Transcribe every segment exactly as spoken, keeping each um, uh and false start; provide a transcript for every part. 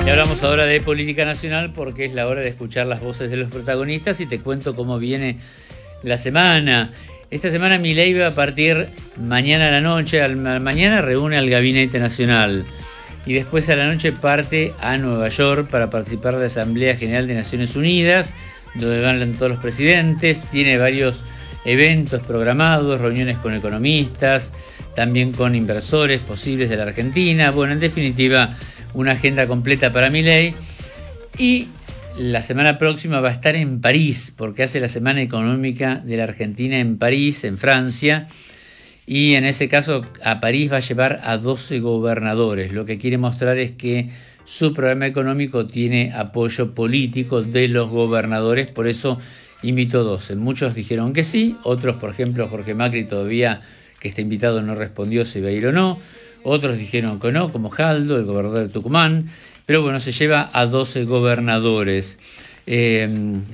Y hablamos ahora de política nacional porque es la hora de escuchar las voces de los protagonistas y te cuento cómo viene la semana. Esta semana Milei va a partir mañana a la noche, al, mañana reúne al Gabinete Nacional y después a la noche parte a Nueva York para participar de la Asamblea General de Naciones Unidas, donde van todos los presidentes. Tiene varios eventos programados, reuniones con economistas, también con inversores posibles de la Argentina. Bueno, en definitiva, una agenda completa para Milei. Y la semana próxima va a estar en París, porque hace la Semana Económica de la Argentina en París, en Francia. Y en ese caso a París va a llevar a doce gobernadores. Lo que quiere mostrar es que su programa económico tiene apoyo político de los gobernadores, por eso invitó doce. Muchos dijeron que sí, otros, por ejemplo, Jorge Macri todavía, que está invitado, no respondió si iba a ir o no. Otros dijeron que no, como Jaldo, el gobernador de Tucumán. Pero bueno, se lleva a doce gobernadores. Eh,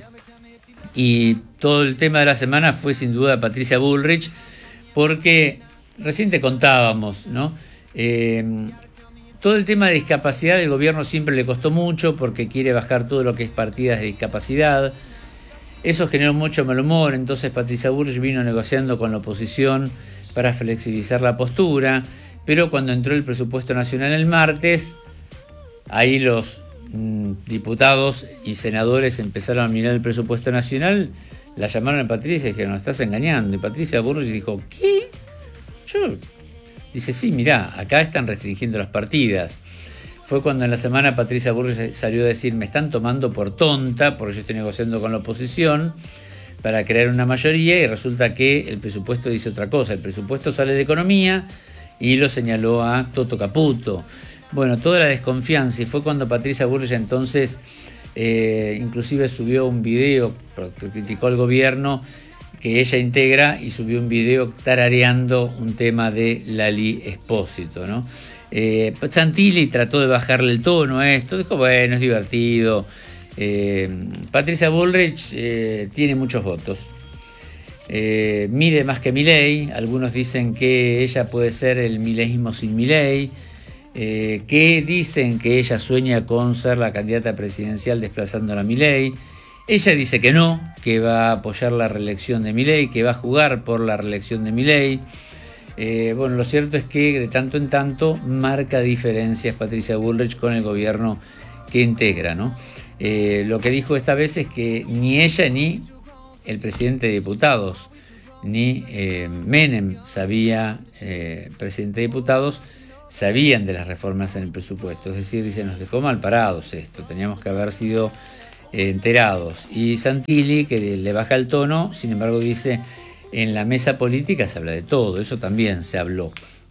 y todo el tema de la semana fue sin duda Patricia Bullrich, porque recién te contábamos, ¿no? Eh, todo el tema de discapacidad del gobierno siempre le costó mucho porque quiere bajar todo lo que es partidas de discapacidad. Eso generó mucho mal humor, entonces Patricia Bullrich vino negociando con la oposición para flexibilizar la postura, pero cuando entró el presupuesto nacional el martes, ahí los mmm, diputados y senadores empezaron a mirar el presupuesto nacional, la llamaron a Patricia y dijeron, nos estás engañando. Y Patricia Bullrich dijo, ¿qué? Yo... Dice, sí, mirá, acá están restringiendo las partidas. Fue cuando en la semana Patricia Bullrich salió a decir, me están tomando por tonta, porque yo estoy negociando con la oposición para crear una mayoría, y resulta que el presupuesto dice otra cosa. El presupuesto sale de Economía y lo señaló a Toto Caputo. Bueno, toda la desconfianza, y fue cuando Patricia Bullrich entonces eh, inclusive subió un video que criticó al gobierno que ella integra, y subió un video tarareando un tema de Lali Espósito, ¿no? Eh, Santilli trató de bajarle el tono a esto, dijo, bueno, es divertido. Eh, Patricia Bullrich eh, tiene muchos votos. Eh, mide más que Milei, algunos dicen que ella puede ser el mileísmo sin Milei, eh, que dicen que ella sueña con ser la candidata presidencial desplazándola a Milei. Ella dice que no, que va a apoyar la reelección de Milei, que va a jugar por la reelección de Milei. Eh, bueno, lo cierto es que de tanto en tanto marca diferencias Patricia Bullrich con el gobierno que integra, ¿no? Eh, lo que dijo esta vez es que ni ella ni el presidente de diputados, ni eh, Menem sabía, eh, presidente de diputados, sabían de las reformas en el presupuesto. Es decir, dice, nos dejó mal parados esto, teníamos que haber sido eh, enterados. Y Santilli, que le baja el tono, sin embargo dice, en la mesa política se habla de todo, eso también se habló.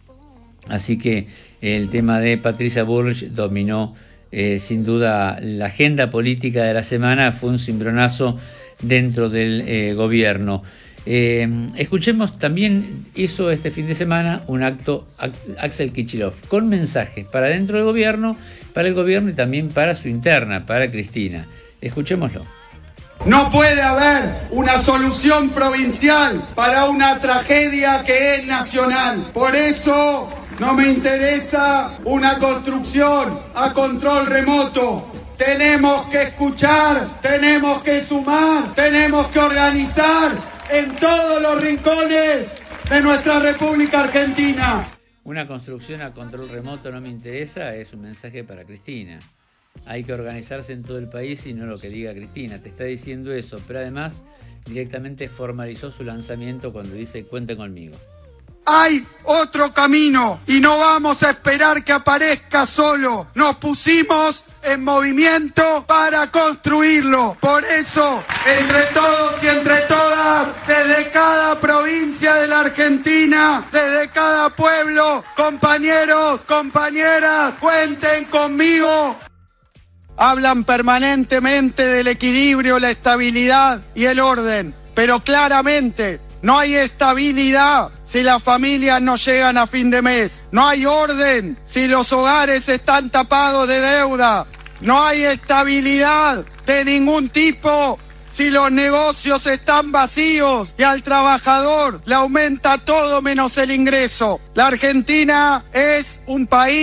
Así que el tema de Patricia Bullrich dominó eh, sin duda la agenda política de la semana, fue un cimbronazo dentro del eh, gobierno. Eh, escuchemos, también hizo este fin de semana un acto Axel Kicillof con mensajes para dentro del gobierno, para el gobierno y también para su interna, para Cristina. Escuchémoslo. No puede haber una solución provincial para una tragedia que es nacional. Por eso no me interesa una construcción a control remoto. Tenemos que escuchar, tenemos que sumar, tenemos que organizar en todos los rincones de nuestra República Argentina. Una construcción a control remoto no me interesa, es un mensaje para Cristina. Hay que organizarse en todo el país y no lo que diga Cristina. Te está diciendo eso, pero además directamente formalizó su lanzamiento cuando dice cuenten conmigo. Hay otro camino y no vamos a esperar que aparezca solo. Nos pusimos en movimiento para construirlo. Por eso, entre todos y entre todas, desde cada provincia de la Argentina, desde cada pueblo, compañeros, compañeras, cuenten conmigo. Hablan permanentemente del equilibrio, la estabilidad y el orden, pero claramente no hay estabilidad si las familias no llegan a fin de mes. No hay orden si los hogares están tapados de deuda. No hay estabilidad de ningún tipo si los negocios están vacíos y al trabajador le aumenta todo menos el ingreso. La Argentina es un país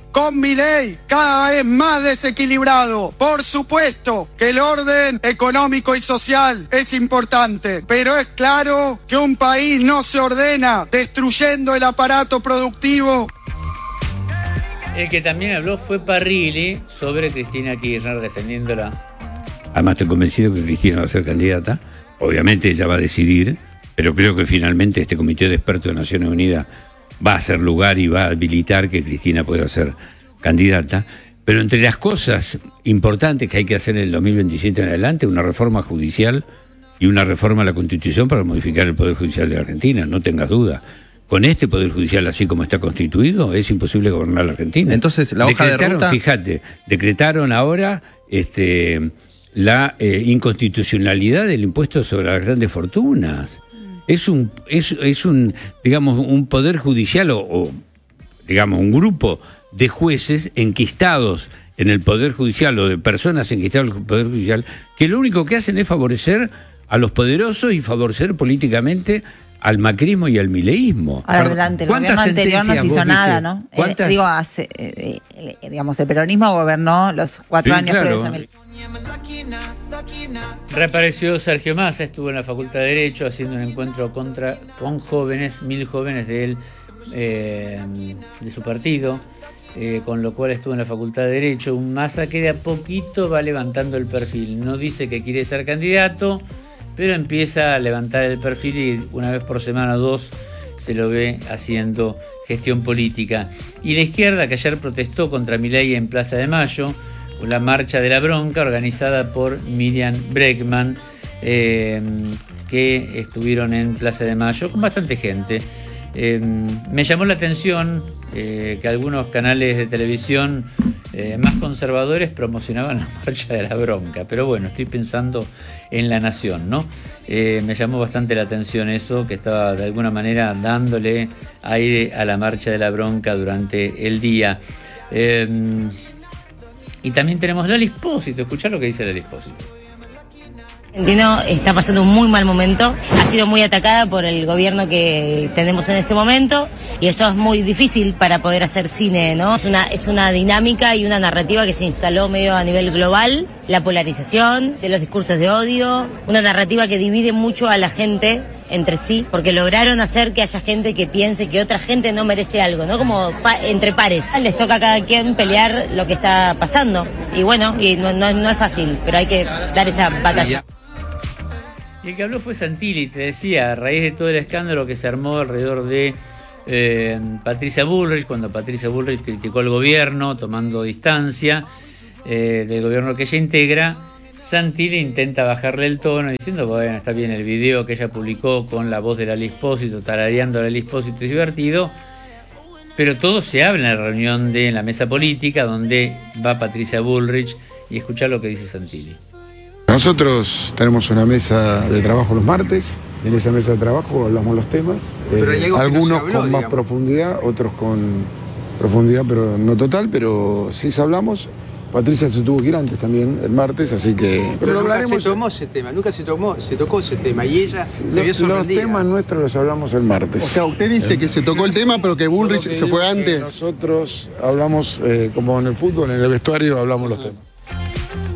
con Milei cada vez más desequilibrado. Por supuesto que el orden económico y social es importante, pero es claro que un país no se ordena destruyendo el aparato productivo. El que también habló fue Parrilli sobre Cristina Kirchner defendiéndola. Además estoy convencido que Cristina va a ser candidata. Obviamente ella va a decidir, pero creo que finalmente este comité de expertos de Naciones Unidas va a hacer lugar y va a habilitar que Cristina pueda ser candidata. Pero entre las cosas importantes que hay que hacer en el dos mil veintisiete en adelante, una reforma judicial y una reforma a la Constitución para modificar el Poder Judicial de la Argentina, no tengas duda. Con este Poder Judicial así como está constituido, es imposible gobernar la Argentina. Entonces, la hoja de ruta... Fíjate, decretaron ahora este, la eh, inconstitucionalidad del impuesto sobre las grandes fortunas. Es un, es, es un digamos, un Poder Judicial o, o, digamos, un grupo de jueces enquistados en el Poder Judicial o de personas enquistadas en el Poder Judicial que lo único que hacen es favorecer a los poderosos y favorecer políticamente al macrismo y al mileísmo. Adelante, el gobierno anterior no se hizo nada, ¿no? Eh, digo, hace, eh, eh, digamos, el peronismo gobernó los cuatro sí, años claro. previos. Reapareció Sergio Massa, estuvo en la Facultad de Derecho haciendo un encuentro contra, con jóvenes, mil jóvenes de él, eh, de su partido, eh, con lo cual estuvo en la Facultad de Derecho. Un Massa que de a poquito va levantando el perfil. No dice que quiere ser candidato, pero empieza a levantar el perfil y una vez por semana o dos se lo ve haciendo gestión política. Y la izquierda, que ayer protestó contra Milei en Plaza de Mayo, la marcha de la bronca organizada por Miriam Bregman, eh, que estuvieron en Plaza de Mayo con bastante gente. Eh, me llamó la atención eh, que algunos canales de televisión eh, más conservadores promocionaban la marcha de la bronca, pero bueno, estoy pensando en La Nación, ¿no? Eh, me llamó bastante la atención eso, que estaba de alguna manera dándole aire a la marcha de la bronca durante el día. Eh, y también tenemos Lali Espósito, escuchá lo que dice Lali Espósito. Argentino está pasando un muy mal momento, ha sido muy atacada por el gobierno que tenemos en este momento y eso es muy difícil para poder hacer cine, ¿no? Es una, es una dinámica y una narrativa que se instaló medio a nivel global, la polarización de los discursos de odio, una narrativa que divide mucho a la gente entre sí, porque lograron hacer que haya gente que piense que otra gente no merece algo, ¿no? Como pa entre pares. Les toca a cada quien pelear lo que está pasando y bueno, y no, no, no es fácil, pero hay que dar esa batalla. Y el que habló fue Santilli, te decía, a raíz de todo el escándalo que se armó alrededor de eh, Patricia Bullrich, cuando Patricia Bullrich criticó al gobierno, tomando distancia eh, del gobierno que ella integra, Santilli intenta bajarle el tono, diciendo, bueno, está bien el video que ella publicó con la voz de Lali Espósito, tarareando a Lali Espósito, es divertido, pero todo se habla en la reunión de en la mesa política, donde va Patricia Bullrich, y escuchá lo que dice Santilli. Nosotros tenemos una mesa de trabajo los martes, y en esa mesa de trabajo hablamos los temas, eh, algunos no habló, con más digamos. profundidad, otros con profundidad pero no total, pero sí hablamos. Patricia se tuvo que ir antes también, el martes, así que... Pero, pero nunca hablaremos... se tomó ese tema, nunca se, tomó, se tocó ese tema y ella se los, vio sorprendida. Los temas nuestros los hablamos el martes. O sea, usted dice eh, que se tocó el tema, pero que Bullrich que se fue antes. Nosotros hablamos, eh, como en el fútbol, en el vestuario hablamos los temas.